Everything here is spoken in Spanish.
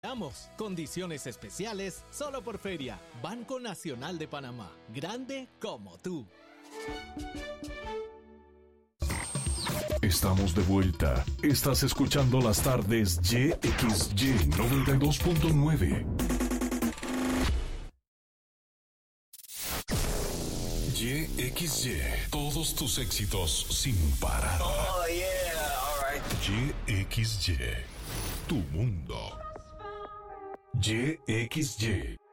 Condiciones especiales solo por feria. Banco Nacional de Panamá. Grande como tú. Estamos de vuelta. Estás escuchando las tardes YXY 92.9. YXY. Todos tus éxitos sin parar. Oh, yeah. All right. YXY. Tu mundo. YXY.